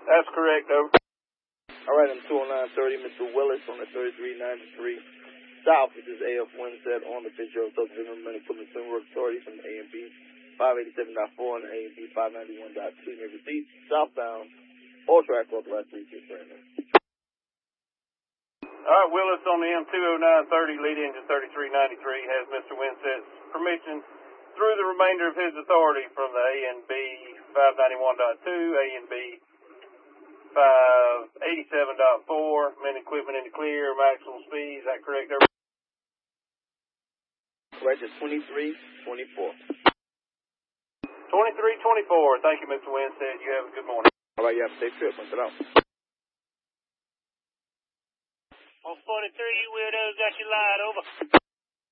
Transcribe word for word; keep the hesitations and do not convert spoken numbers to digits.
That's correct, over. All right, I'm two oh nine thirty, Mister Willis on the thirty-three ninety-three South, which is A F Winset on the Fitzgerald Subdivision Equipment Swing Work Authority from A and B five eighty-seven point four and A and B five ninety-one point two. May receipt, southbound, all track authorized three six right now. All right, Willis on the M two oh nine thirty, lead engine thirty-three ninety-three, has Mister Winset's permission through the remainder of his authority from the A and B five ninety-one point two, A and B five eighty-seven point four, main equipment in the clear, maximum speed, is that correct? Correct, it's twenty-three twenty-four. twenty-three twenty-four, thank you, Mister Winset. You have a good morning. All right, you have a safe trip. Once it out. On forty-three, you weirdos got your light, over.